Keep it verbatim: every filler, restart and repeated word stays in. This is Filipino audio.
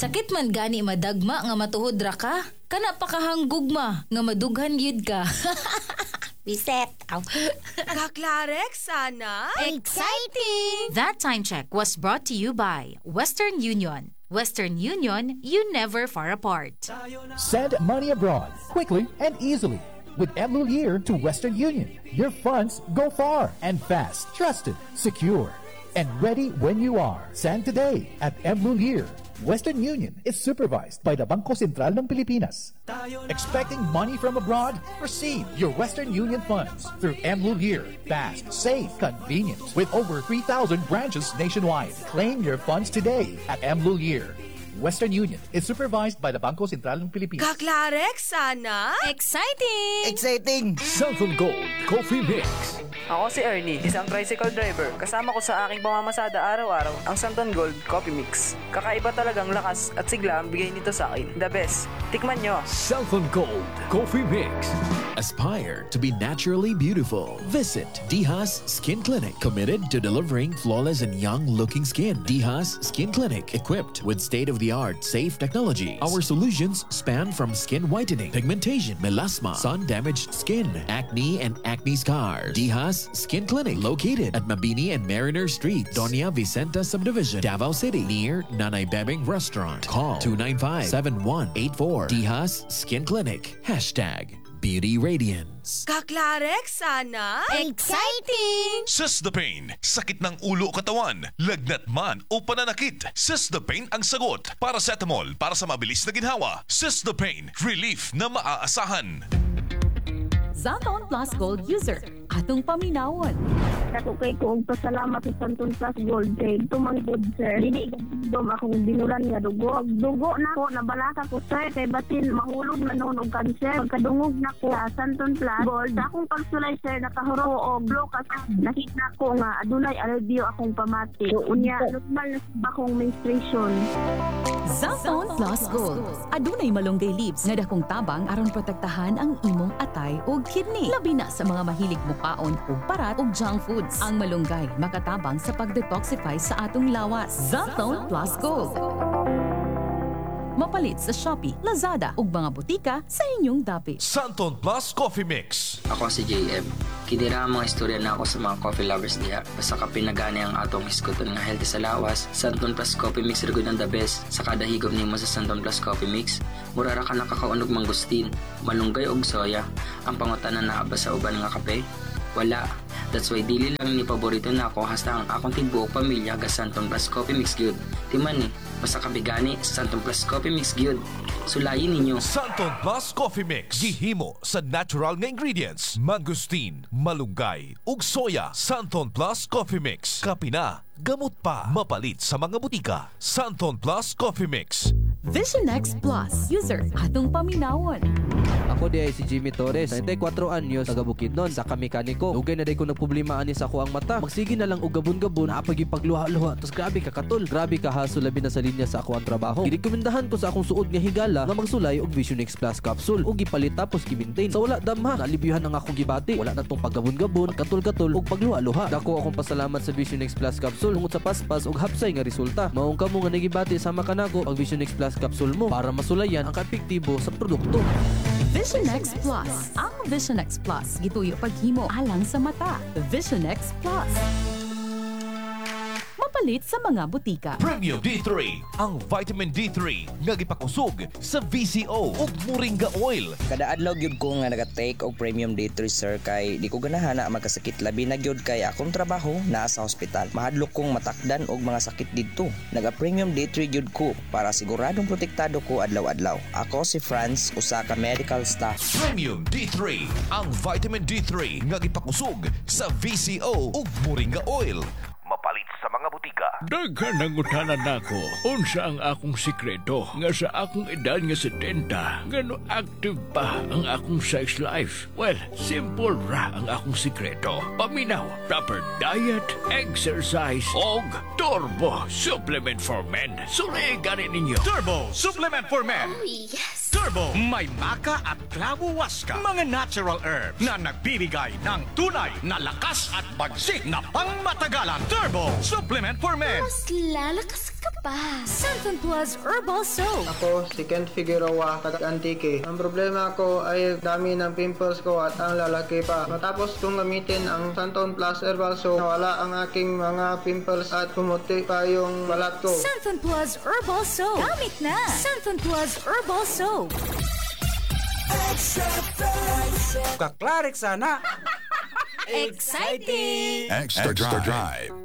Sakit man gani madagma nga matuhod ra ka. Kana pa kahanggugma nga madughan gyud ka. Biset. Ow. Kaklarek sana. Exciting! That time check was brought to you by Western Union. Western Union, you never far apart. Send money abroad quickly and easily with M Lulier to Western Union. Your funds go far and fast, trusted, secure, and ready when you are. Send today at M Lulier. Western Union is supervised by the Bangko Sentral ng Pilipinas. Expecting money from abroad? Receive your Western Union funds through M Lulier. Fast, safe, convenient. With over three thousand branches nationwide. Claim your funds today at M Lulier. Western Union is supervised by the Bangko Sentral ng Pilipinas. Kaklarek sana. Exciting! Exciting! Southern Gold Coffee Mix. Ako si Ernie, isang tricycle driver. Kasama ko sa aking pamamasada araw-araw ang Santon Gold Coffee Mix. Kakaiba talagang lakas at sigla ang bigay nito sa akin. The best. Tikman nyo. Southern Gold Coffee Mix. Aspire to be naturally beautiful. Visit Dihas Skin Clinic, committed to delivering flawless and young-looking skin. Dihas Skin Clinic, equipped with state-of-the-art safe technology. Our solutions span from skin whitening, pigmentation, melasma, sun-damaged skin, acne and acne scars. Dihas Skin Clinic, located at Mabini and Mariner Streets, Doña Vicenta Subdivision, Davao City, near Nanay Bebeng Restaurant. Call two nine five, seven one eight four. Dihas Skin Clinic. Hashtag Beauty Radiance. Kaklarek sana. Exciting! Sesdapain, sakit ng ulo o katawan, lagnat man o pananakit. Sesdapain ang sagot. Paracetamol para sa mabilis na ginhawa. Sesdapain, relief na maaasahan. Santon Plus Gold user, atong paminawon. Ako kay ko og pasalamat sa Santon Plus Gold kay tumanggod sir. Dili gudom akong binulan nga dugo. Dugo na ko nabalaka ko sir kay batin mahulog na noon og cancer. Pagkadungog na ko sa Santon Plus Gold, akong pagsulay sir nakahuro og blow kasi nakita ko nga adunay alivio akong pamati. Unya normal na akong menstruation. Santon Plus Gold, adunay malunggay leaves nga dakong tabang aron protektahan ang imong atay ug kidney. Labi na sa mga mahilig mukaon ug parat ug junk foods. Ang malunggay makatabang sa pag-detoxify sa atong lawas. Santon Plus Gold. Mapalit sa Shopee, Lazada ug mga butika sa inyong dapit. Santon Plus Coffee Mix. Ako si J M. Kinira ang mga istorya na ako sa mga coffee lovers diha. Basta ka pinagani ang atong hisguton nga healthy sa lawas, Santon Plus Coffee Mix rin ang the best. Sa kada higop nimo sa Santon Plus Coffee Mix, mura ra ka nakakaunog mangustin, malunggay og soya. Ang pangutanan na ba sa uban nga kape? Wala. That's why dili lang ni paborito na ako hasta ang akong tibuok pamilya ga Santon Plus Coffee Mix gyud. Timan ni, basta kabigani Santon Plus Coffee Mix gyud. Sulayin ninyo. Santon Plus Coffee Mix. Gihimo sa natural nga ingredients. Mangustin, malunggay, ug soya. Santon Plus Coffee Mix. Kapina, gamot pa. Mapalit sa mga butika. Santon Plus Coffee Mix. Vision X Plus user, atong paminawon. Ako di ay si Jimmy Torres, ninety-four anyos, taga Bukidnon, sa kamekaniko. Ugay na day ko nagproblema ani sa ako ang mata. Magsige na lang og gabon-gabon, napag ipagluha-luha. Tapos grabe ka katol, grabe ka haso labi na sa linya sa ako ang trabaho. Girekomendahan ko sa akong suod nga higala nga magsulay og Vision X Plus capsule ug gipalit tapos gi-maintain. Sa wala damha, nalibiyuhan ang akong gibati. Wala na tong paggabon-gabon, katol-katol ug pagluha-luha. Dako akong pasalamat sa Vision X Plus capsule tungod sa paspas ug hapsay nga resulta. Maong kamo nga nagibati sama kanako ang Vision X Plus capsule mo para masulayan ang kaepektibo sa produkto. Vision X Plus. Ang Vision X Plus gituyo paghimo alang sa mata. Vision X Plus. Mapalit sa mga butika. Premium D three, ang vitamin D three nga gipakusog sa V C O ug Moringa Oil. Kada adlaw gyud ko nga naga-take og Premium D three sir kay di ko ganahan na magkasakit labi na gyud kay akong trabaho naa sa ospital. Mahadlok kong matakdan og mga sakit didto. Naga-Premium D three gyud ko para siguradong protektado ko adlaw-adlaw. Ako si Franz, usa ka medical staff. Premium D three, ang vitamin D three nga gipakusog sa V C O ug Moringa Oil. Mapalit sa mga butika. Daghan nangutanan nako unsa ang akong sikreto nga sa akong edad nga setenta ngano active pa ang akong sex life. Well, simple ra ang akong sikreto. Paminaw, proper diet, exercise og Turbo Supplement for Men. Suli gani ninyo. Turbo Supplement for Men. Oh, yes! Turbo, may maka at clavo waska, mga natural herbs na nagbibigay ng tunay na lakas at bagsik na pangmatagalan. Turbo Supplement for Men. Mas lalakas ka pa. Santon Plus Herbal Soap. Ako si Kent Figueroa, taga-Antique. Ang problema ko ay dami ng pimples ko at ang lalaki pa. Matapos kong gamitin ang Santon Plus Herbal Soap, nawala ang aking mga pimples at pumuti pa yung balat ko. Santon Plus Herbal Soap. Gamit na. Santon Plus Herbal Soap. Kaklarex sana. Exciting! Extra, Extra Drive.